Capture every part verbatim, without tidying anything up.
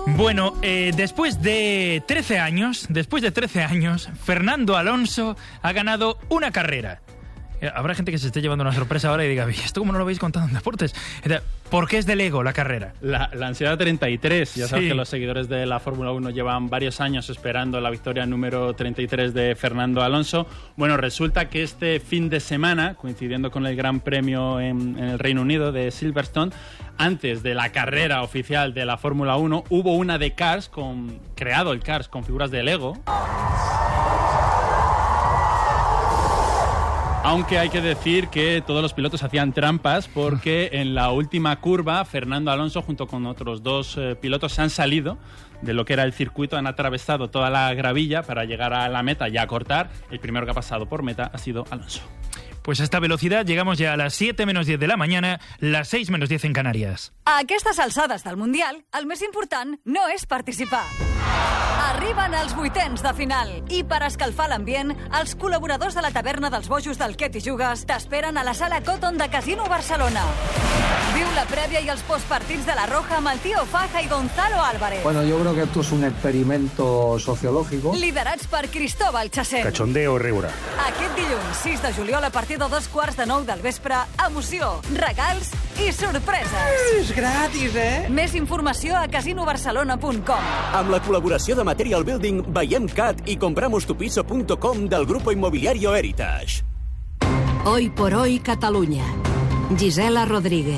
Bueno, eh, después de trece años, después de trece años, Fernando Alonso ha ganado una carrera. Habrá gente que se esté llevando una sorpresa ahora y diga, ¿esto cómo no lo habéis contado en deportes? ¿Por qué es de Lego la carrera? La, la ansiedad treinta y tres. Ya sabes Sí. que los seguidores de la Fórmula uno llevan varios años esperando la victoria número treinta y tres de Fernando Alonso. Bueno, resulta que este fin de semana, coincidiendo con el Gran Premio en, en el Reino Unido de Silverstone, antes de la carrera oficial de la Fórmula uno, hubo una de Cars, con, creado el Cars con figuras de Lego. Aunque hay que decir que todos los pilotos hacían trampas porque en la última curva Fernando Alonso junto con otros dos eh, pilotos se han salido de lo que era el circuito, han atravesado toda la gravilla para llegar a la meta y a cortar. El primero que ha pasado por meta ha sido Alonso. Pues a esta velocidad llegamos ya a las siete menos diez de la mañana, las seis menos diez en Canàries. A aquestes alçades del Mundial, el més important no és participar. Arriben els vuitens de final i per escalfar l'ambient, els col·laboradors de la taverna dels bojos del Què t'hi jugues t'esperen a la sala Cotton de Casino Barcelona. Viu la prèvia i els postpartits de la Roja amb el Tío Faja i Gonzalo Álvarez. Bueno, yo creo que esto es un experimento sociológico. Liderats per Cristóbal Chacén. Cachondeo riure. Aquest dilluns, sis de juliol, a partir de dos quarts de nou del vespre, emoció, regals i sorpreses. És gratis, eh? Més informació a casino barcelona punt com. Amb la col·laboració de Material Building, Veiem Cat i compramos tu piso punto com del Grupo Inmobiliario Heritage. Hoy por hoy Catalunya. Gisela Rodríguez.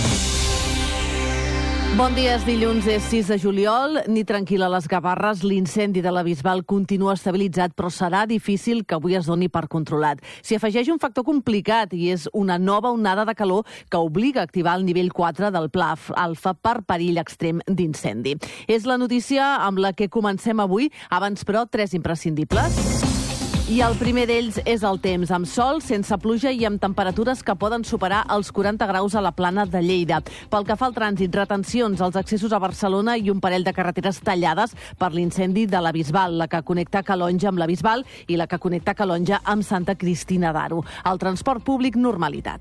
Bon dia, és dilluns, és sis de juliol. Ni tranquil a les Gavarres, l'incendi de la Bisbal continua estabilitzat, però serà difícil que avui es doni per controlat. S'hi afegeix un factor complicat i és una nova onada de calor que obliga a activar el nivell quatre del Pla Alfa per perill extrem d'incendi. És la notícia amb la que comencem avui, abans però tres imprescindibles. I el primer d'ells és el temps, amb sol, sense pluja i amb temperatures que poden superar els quaranta graus a la plana de Lleida. Pel que fa al trànsit, retencions als accessos a Barcelona i un parell de carreteres tallades per l'incendi de la Bisbal, la que connecta Calonge amb la Bisbal i la que connecta Calonge amb Santa Cristina d'Aro. El transport públic, normalitat.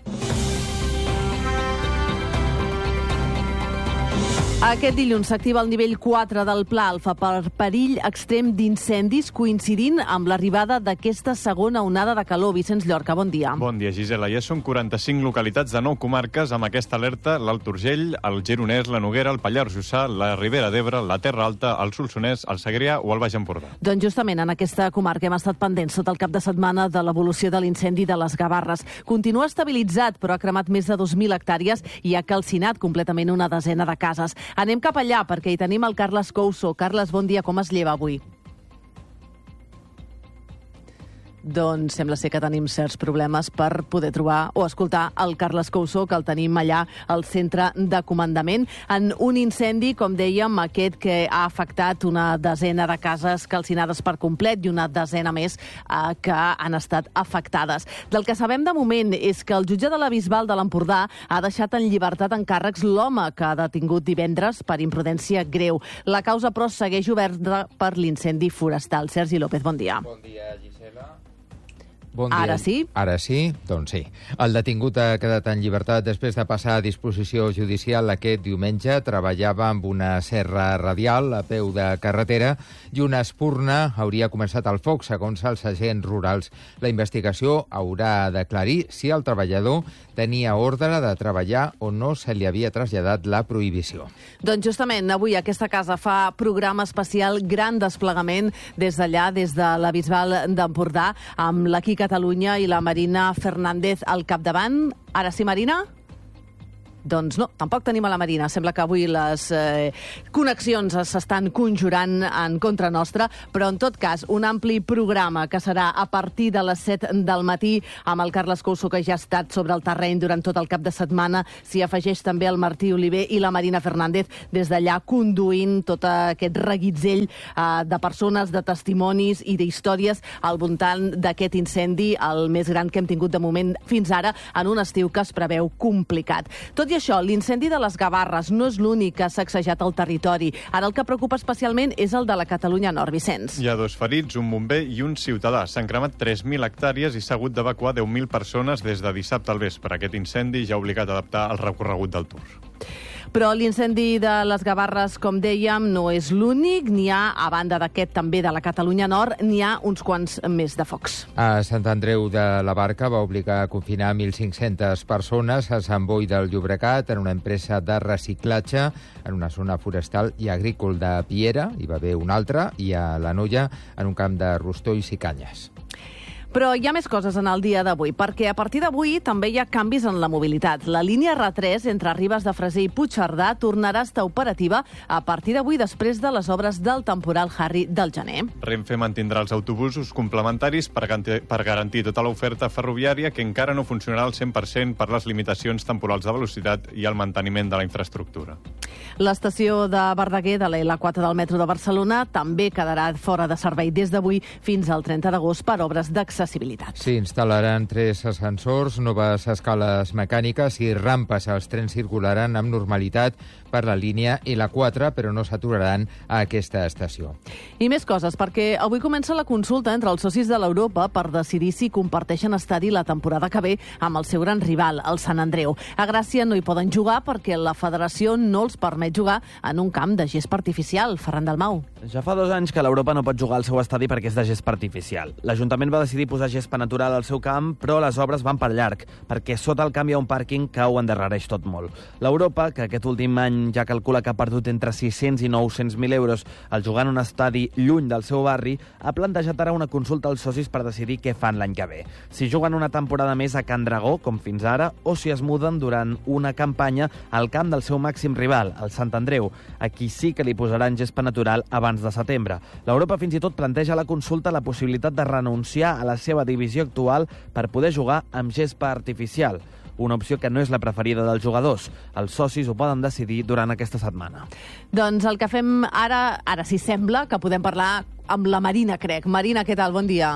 Aquest dilluns s'activa el nivell quatre del Pla Alfa per perill extrem d'incendis, coincidint amb l'arribada d'aquesta segona onada de calor. Vicenç Llorca, bon dia. Bon dia, Gisela. Ja són quaranta-cinc localitats de nou comarques amb aquesta alerta: l'Alt Urgell, el Gironès, la Noguera, el Pallars Jussà, la Ribera d'Ebre, la Terra Alta, el Solsonès, el Segrià o el Baix Empordà. Doncs justament en aquesta comarca hem estat pendents sota el cap de setmana de l'evolució de l'incendi de les Gavarres. Continua estabilitzat, però ha cremat més de dos mil hectàrees i ha calcinat completament una desena de cases. Anem cap allà, perquè hi tenim el Carles Couso. Carles, bon dia, com es lleva avui? Doncs sembla ser que tenim certs problemes per poder trobar o escoltar el Carles Couso, que el tenim allà al centre de comandament, en un incendi, com dèiem, aquest que ha afectat una desena de cases calcinades per complet i una desena més eh, que han estat afectades. Del que sabem de moment és que el jutge de la Bisbal de l'Empordà ha deixat en llibertat en càrrecs l'home que ha detingut divendres per imprudència greu. La causa, però, segueix oberta per l'incendi forestal. Sergi López, bon dia. Bon dia, Gisela. Bon dia. Ara sí? Ara sí? Doncs sí. El detingut ha quedat en llibertat després de passar a disposició judicial aquest diumenge. Treballava amb una serra radial a peu de carretera i una espurna hauria començat el foc, segons els agents rurals. La investigació haurà d'aclarir si el treballador tenia ordre de treballar o no se li havia traslladat la prohibició. Doncs justament avui aquesta casa fa programa especial, gran desplegament des d'allà, des de la Bisbal d'Empordà, amb l'Aquí Catalunya i la Marina Fernández al capdavant. Ara sí, Marina? Doncs no, tampoc tenim a la Marina. Sembla que avui les eh, connexions s'estan conjurant en contra nostra, però en tot cas un ampli programa que serà a partir de les set del matí amb el Carles Couso, que ja ha estat sobre el terreny durant tot el cap de setmana. S'hi afegeix també el Martí Oliver i la Marina Fernández des d'allà conduint tot aquest reguitzell eh, de persones, de testimonis i d'històries al voltant d'aquest incendi, el més gran que hem tingut de moment fins ara en un estiu que es preveu complicat. Tot i això, l'incendi de les Gavarres no és l'únic que ha sacsejat el territori. Ara el que preocupa especialment és el de la Catalunya Nord, Vicenç. Hi ha dos ferits, un bomber i un ciutadà. S'han cremat tres mil hectàrees i s'ha hagut d'evacuar deu mil persones des de dissabte al vespre. Aquest incendi ja ha obligat a adaptar el recorregut del Tour. Però l'incendi de les Gavarres, com dèiem, no és l'únic. N'hi ha, a banda d'aquest també de la Catalunya Nord, n'hi ha uns quants més de focs. A Sant Andreu de la Barca va obligar a confinar mil cinc-centes persones a Sant Boi del Llobregat en una empresa de reciclatge en una zona forestal i agrícola de Piera, hi va haver una altra, i a la Noia en un camp de rostolls i canyes. Però hi ha més coses en el dia d'avui, perquè a partir d'avui també hi ha canvis en la mobilitat. La línia R tres entre Ribes de Freser i Puigcerdà tornarà a estar operativa a partir d'avui després de les obres del temporal Harry del gener. Renfe mantindrà els autobusos complementaris per garantir, per garantir tota l'oferta ferroviària, que encara no funcionarà al cent per cent per les limitacions temporals de velocitat i el manteniment de la infraestructura. L'estació de Verdaguer de la L quatre del metro de Barcelona també quedarà fora de servei des d'avui fins al trenta d'agost per obres d'accessibilitat. S'hi instal·laran tres ascensors, noves escales mecàniques i rampes. Els trens circularan amb normalitat per la línia L quatre, però no s'aturaran a aquesta estació. I més coses, perquè avui comença la consulta entre els socis de l'Europa per decidir si comparteixen estadi la temporada que ve amb el seu gran rival, el Sant Andreu. A Gràcia no hi poden jugar perquè la federació no els permet jugar en un camp de gespa artificial. Ferran Dalmau. Ja fa dos anys que l'Europa no pot jugar al seu estadi perquè és de gespa artificial. L'Ajuntament va decidir posar gespa natural al seu camp, però les obres van per llarg, perquè sota el camp hi ha un pàrquing que ho endarrereix tot molt. L'Europa, que aquest últim any ja calcula que ha perdut entre sis-cents i nou-cents mil euros al jugar en un estadi lluny del seu barri, ha plantejat ara una consulta als socis per decidir què fan l'any que ve. Si juguen una temporada més a Can Dragó, com fins ara, o si es muden durant una campanya al camp del seu màxim rival, el Sant Andreu. Aquí sí que li posaran gespa natural abans de setembre. L'Europa fins i tot planteja la consulta la possibilitat de renunciar a la seva divisió actual per poder jugar amb gespa artificial. Una opció que no és la preferida dels jugadors. Els socis ho poden decidir durant aquesta setmana. Doncs el que fem ara, ara sí sembla que podem parlar amb la Marina, crec. Marina, què tal? Bon dia.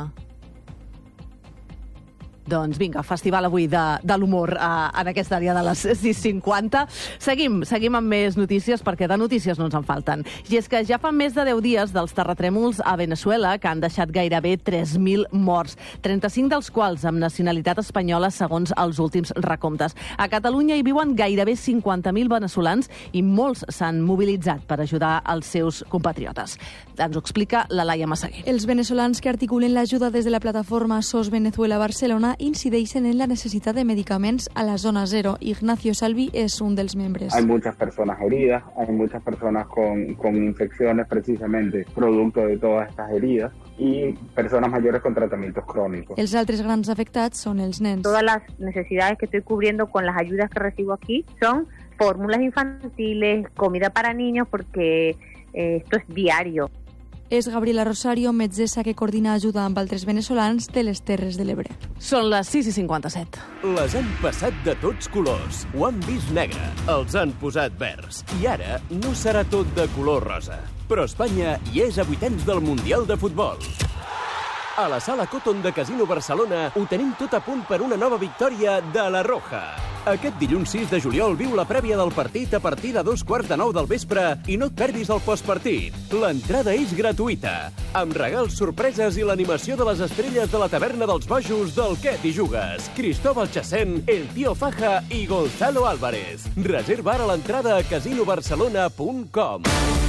Doncs vinga, festival avui de, de l'humor eh, en aquesta àrea de les sis cinquanta. Seguim, seguim amb més notícies, perquè de notícies no ens en falten. I és que ja fa més de deu dies dels terratrèmols a Venezuela, que han deixat gairebé tres mil morts, trenta-cinc dels quals amb nacionalitat espanyola, segons els últims recomptes. A Catalunya hi viuen gairebé cinquanta mil venezolans i molts s'han mobilitzat per ajudar els seus compatriotes. Ens ho explica la Laia Massaguer. Els venezolans que articulen l'ajuda des de la plataforma S O S Venezuela Barcelona incideixen en la necessitat de medicaments a la zona cero. Ignacio Salvi és un dels membres. Hay muchas personas heridas, hay muchas personas con, con infecciones precisamente producto de todas estas heridas y personas mayores con tratamientos crónicos. Els altres grans afectats són els nens. Todas las necesidades que estoy cubriendo con las ayudas que recibo aquí son fórmulas infantiles, comida para niños, porque eh, esto es diario. És Gabriela Rosario, metgessa que coordina ajuda amb altres venezolans de les Terres de l'Ebre. Són les sis i cinquanta-set. Les han passat de tots colors. Ho han vist negre, els han posat verds. I ara no serà tot de color rosa. Però Espanya hi és a vuitens del Mundial de Futbol. A la Sala Cotton de Casino Barcelona ho tenim tot a punt per una nova victòria de la Roja. Aquest dilluns sis de juliol viu la prèvia del partit a partir de dos quarts de nou del vespre i no et perdis el postpartit. L'entrada és gratuïta, amb regals, sorpreses i l'animació de les estrelles de la taverna dels bojos del Què t'hi jugues, Cristóbal Chacén, El Tío Faja i Gonzalo Álvarez. Reserva ara l'entrada a casino barcelona punt com.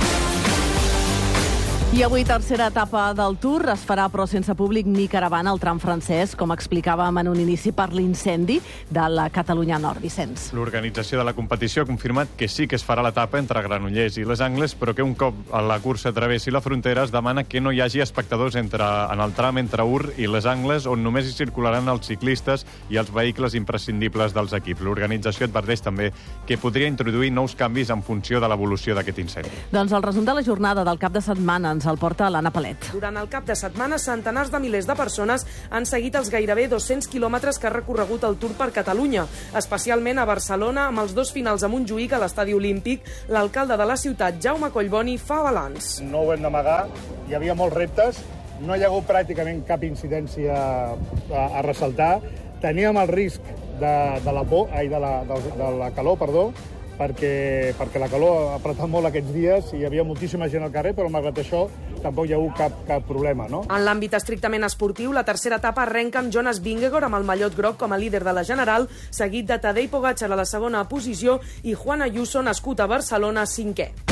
I avui tercera etapa del Tour es farà però sense públic ni caravana al tram francès, com explicàvem en un inici per l'incendi de la Catalunya Nord. Vicenç. L'organització de la competició ha confirmat que sí que es farà l'etapa entre Granollers i Les Angles, però que un cop a la cursa travessi la frontera es demana que no hi hagi espectadors entre, en el tram entre Ur i Les Angles, on només hi circularan els ciclistes i els vehicles imprescindibles dels equips. L'organització adverteix també que podria introduir nous canvis en funció de l'evolució d'aquest incendi. Doncs el resum de la jornada del cap de setmana ens el porta l'Anna Palet. Durant el cap de setmana, centenars de milers de persones han seguit els gairebé dos-cents quilòmetres que ha recorregut el Tour per Catalunya, especialment a Barcelona, amb els dos finals a Montjuïc a l'Estadi Olímpic. L'alcalde de la ciutat, Jaume Collboni, fa balanç. No ho hem d'amagar, hi havia molts reptes, no hi ha hagut pràcticament cap incidència a, a ressaltar. Teníem el risc de, de la por, ai, de la, de, de la calor, perdó, perquè, perquè la calor ha apretat molt aquests dies i hi havia moltíssima gent al carrer, però malgrat això tampoc hi ha hagut cap, cap problema, no? En l'àmbit estrictament esportiu, la tercera etapa arrenca amb Jonas Vingegaard amb el mallot groc com a líder de la general, seguit de Tadej Pogačar a la segona posició i Juan Ayuso, nascut a Barcelona, cinquè.